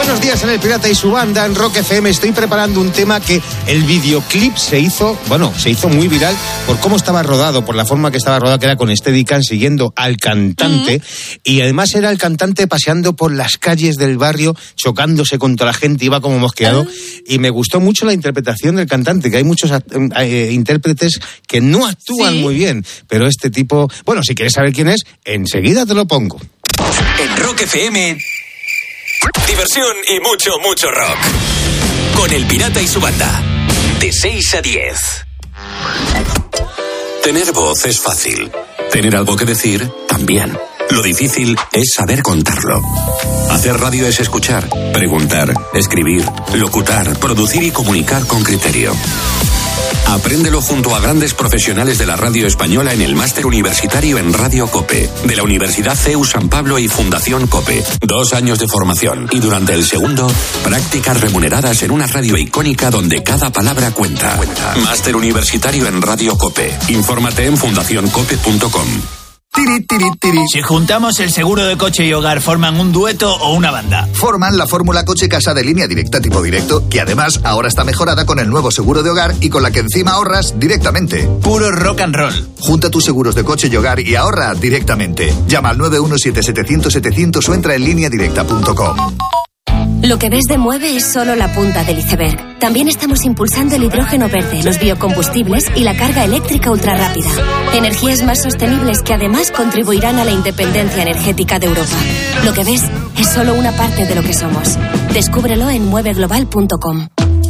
Buenos días en El Pirata y su banda, en Rock FM. Estoy preparando un tema que el videoclip se hizo muy viral por cómo estaba rodado, por la forma que estaba rodado, que era con Steadicam siguiendo al cantante. Y además era el cantante paseando por las calles del barrio, chocándose contra la gente, iba como mosqueado. Y me gustó mucho la interpretación del cantante, que hay muchos intérpretes que no actúan muy bien. Pero este tipo, bueno, si quieres saber quién es, enseguida te lo pongo. En Rock FM... diversión y mucho, mucho rock. Con El Pirata y su banda. De 6 a 10. Tener voz es fácil. Tener algo que decir, también. Lo difícil es saber contarlo. Hacer radio es escuchar, preguntar, escribir, locutar, producir y comunicar con criterio. Apréndelo junto a grandes profesionales de la radio española en el Máster Universitario en Radio COPE, de la Universidad CEU San Pablo y Fundación COPE. 2 años de formación y durante el segundo, prácticas remuneradas en una radio icónica donde cada palabra cuenta. Máster Universitario en Radio COPE. Infórmate en fundacioncope.com. Si juntamos el seguro de coche y hogar, ¿forman un dueto o una banda? Forman la fórmula coche casa de línea directa tipo directo, que además ahora está mejorada con el nuevo seguro de hogar y con la que encima ahorras directamente. Puro rock and roll. Junta tus seguros de coche y hogar y ahorra directamente. Llama al 917-700-700 o entra en lineadirecta.com. Lo que ves de Mueve es solo la punta del iceberg. También estamos impulsando el hidrógeno verde, los biocombustibles y la carga eléctrica ultrarrápida. Energías más sostenibles que además contribuirán a la independencia energética de Europa. Lo que ves es solo una parte de lo que somos. Descúbrelo en mueveglobal.com.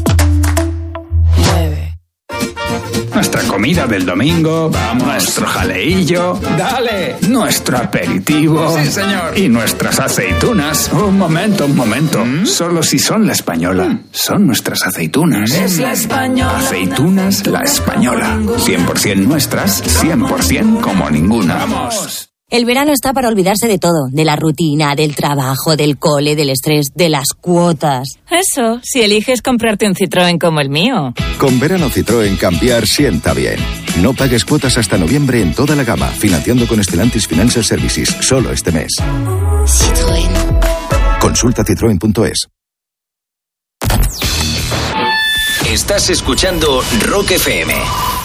Nuestra comida del domingo, vamos, nuestro jaleillo, dale, nuestro aperitivo, sí señor, y nuestras aceitunas. Un momento, solo si son La Española, son nuestras aceitunas. Es La Española. Aceitunas La Española, 100% nuestras, 100% como ninguna. Vamos. El verano está para olvidarse de todo, de la rutina, del trabajo, del cole, del estrés, de las cuotas. Eso, si eliges comprarte un Citroën como el mío. Con verano Citroën cambiar sienta bien. No pagues cuotas hasta noviembre en toda la gama, financiando con Stellantis Financial Services, solo este mes. Citroën. Consulta citroen.es. Estás escuchando Rock FM.